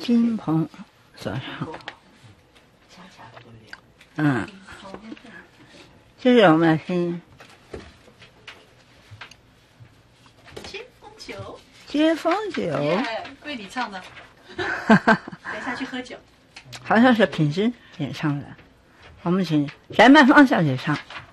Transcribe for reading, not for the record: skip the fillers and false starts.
金鹏所唱。接着我们来听接风酒， 接风酒， 归你唱的。等一下去喝酒。 好像是品质演唱的，我们请翟曼芳小姐唱。